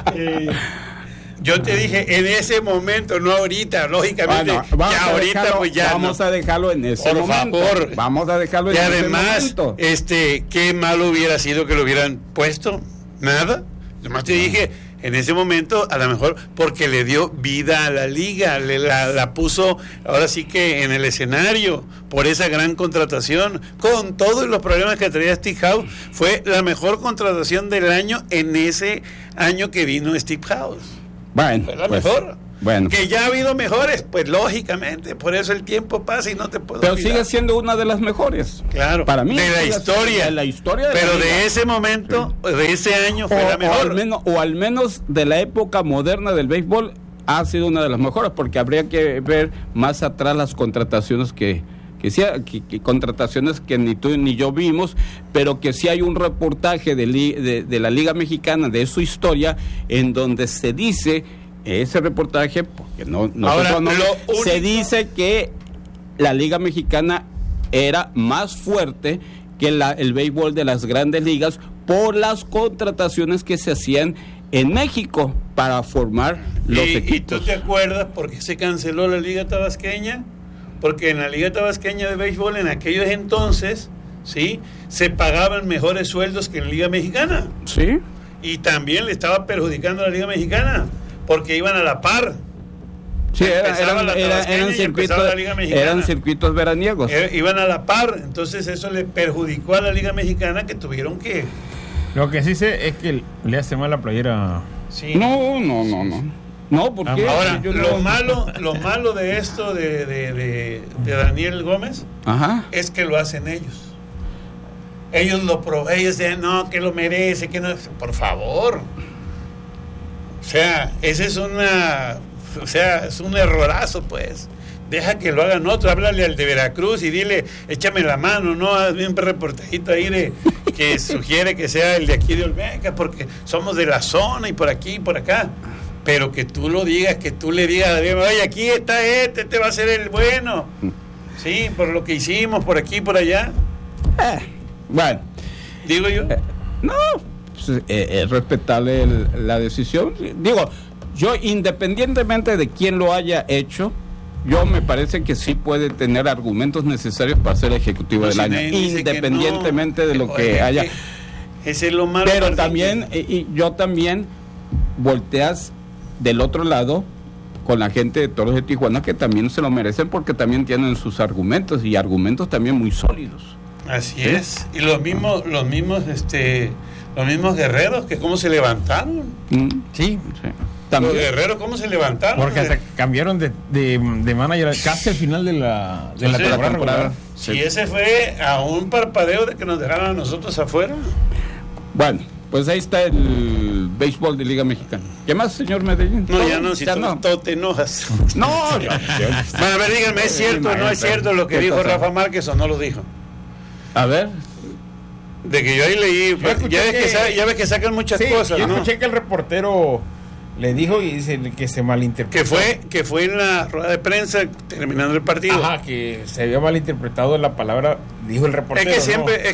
Yo te dije en ese momento, no ahorita, lógicamente. Bueno, ya ahorita dejarlo, pues ya vamos a dejarlo en ese momento. Por favor. Vamos a dejarlo en ese momento. Y además, qué malo hubiera sido que lo hubieran puesto. Nada. Además te dije, en ese momento, a lo mejor porque le dio vida a la liga, la puso ahora sí que en el escenario por esa gran contratación, con todos los problemas que traía Steve Howe. Fue la mejor contratación del año en ese año que vino Steve Howe. Bueno, fue la mejor. Bueno. Que ya ha habido mejores, pues lógicamente, por eso el tiempo pasa y no te puedo Pero olvidar. Sigue siendo una de las mejores. Claro. Para mí. De la historia. De la historia. Pero de ese momento, sí, de ese año fue la mejor. O al menos de la época moderna del béisbol ha sido una de las mejores, porque habría que ver más atrás las contrataciones que contrataciones que ni tú ni yo vimos, pero que sí hay un reportaje de la Liga Mexicana, de su historia, en donde se dice, ese reportaje, porque se dice que la Liga Mexicana era más fuerte que el béisbol de las grandes ligas por las contrataciones que se hacían en México para formar los equipos. ¿Y tú te acuerdas por qué se canceló la Liga Tabasqueña? Porque en la Liga Tabasqueña de Béisbol en aquellos entonces, ¿sí?, se pagaban mejores sueldos que en la Liga Mexicana. Sí. Y también le estaba perjudicando a la Liga Mexicana, porque iban a la par. Sí, eran circuitos veraniegos. Iban a la par, entonces eso le perjudicó a la Liga Mexicana, que tuvieron que... Lo que sí sé es que le hace mal la playera. Sí. No, porque ahora lo malo de esto de Daniel Gómez, ajá, es que lo hacen ellos. Ellos dicen, no, que lo merece, que no, por favor. O sea, ese es es un errorazo, pues. Deja que lo hagan otro, háblale al de Veracruz y dile, échame la mano, ¿no? Hazme un reportajito ahí que sugiere que sea el de aquí de Olmeca, porque somos de la zona y por aquí y por acá. Pero que tú lo digas, que tú le digas, oye, aquí está este va a ser el bueno. Sí, por lo que hicimos, por aquí y por allá. Bueno. Digo yo. No, pues, es respetable la decisión. Digo, yo independientemente de quién lo haya hecho, yo me parece que sí puede tener argumentos necesarios para ser ejecutivo del año, independientemente de lo que haya. Ese es lo malo. Pero también, y yo también volteas del otro lado con la gente de Toros de Tijuana, que también se lo merecen porque también tienen sus argumentos, y argumentos también muy sólidos. Así es. Y los mismos guerreros, que cómo se levantaron. Sí. También. Los guerreros, ¿cómo se levantaron? Porque hasta cambiaron de manager casi al final de la temporada. Sí, ese fue a un parpadeo de que nos dejaron a nosotros afuera. Bueno, pues ahí está el béisbol de Liga Mexicana. ¿Qué más, señor Medellín? No, ya no, si tú te enojas. No, bueno, a ver, díganme, ¿es cierto o no es cierto lo que dijo Rafa Márquez o no lo dijo? A ver. De que yo ahí leí, ya ves que sacan muchas cosas, yo ¿no? Escuché que el reportero le dijo y dice que se malinterpretó. Que fue en la rueda de prensa terminando el partido. Ajá, que se había malinterpretado la palabra, dijo el reportero. Es que siempre,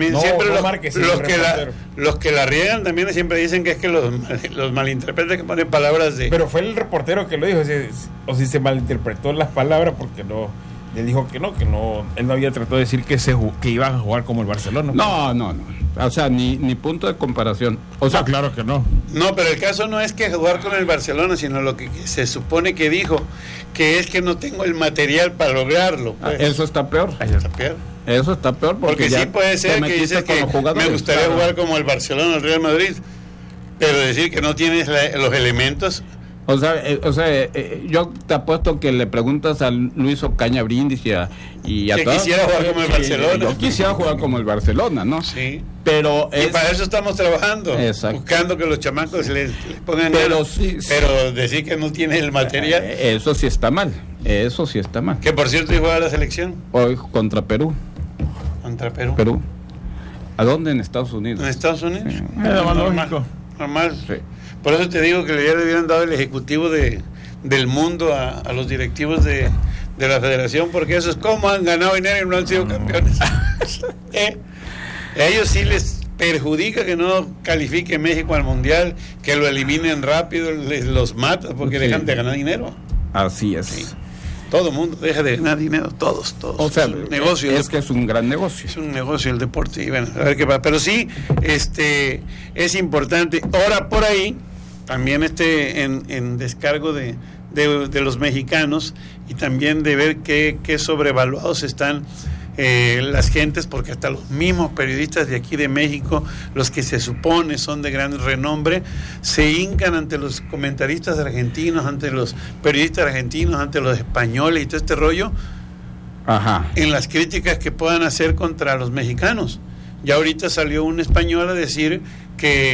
los que la riegan también siempre dicen que es que los malinterpretan, que ponen palabras de... Pero fue el reportero que lo dijo, o si se malinterpretó las palabras, porque no, le dijo que no, él no había tratado de decir que iban a jugar como el Barcelona. No. O sea, ni punto de comparación. O sea, claro que no. No, pero el caso no es que jugar con el Barcelona, sino lo que se supone que dijo, que es que no tengo el material para lograrlo. Pues. Eso está peor. Eso está peor porque sí puede ser que dices que me gustaría jugar como el Barcelona o el Real Madrid, pero decir que no tienes los elementos. O sea, yo te apuesto que le preguntas a Luis Ocaña Brindis y a todos. Quisiera jugar como el Barcelona. Yo quisiera jugar como el Barcelona, ¿no? Sí. Pero y para eso estamos trabajando. Exacto. Buscando que los chamacos les pongan pero decir que no tiene el material. Eso sí está mal. Que por cierto iba a la selección. Hoy contra Perú. Perú. ¿A dónde? En Estados Unidos. ¿En Estados Unidos? Sí. Normal. Sí. Por eso te digo que le hubieran dado el ejecutivo del mundo a los directivos de la federación, porque eso es como han ganado dinero y no han sido campeones. A ellos sí les perjudica que no califique México al Mundial, que lo eliminen rápido, los mata porque dejan de ganar dinero. Así es. Sí. Todo el mundo deja de ganar dinero, todos. O sea, es un negocio. Es que es un gran negocio. Es un negocio el deporte. Y bueno, a ver qué pasa. Pero sí, es importante. Ahora por ahí, también en descargo de los mexicanos y también de ver qué sobrevaluados están las gentes, porque hasta los mismos periodistas de aquí de México, los que se supone son de gran renombre, se hincan ante los comentaristas argentinos, ante los periodistas argentinos, ante los españoles y todo este rollo, en las críticas que puedan hacer contra los mexicanos. Ya ahorita salió un español a decir que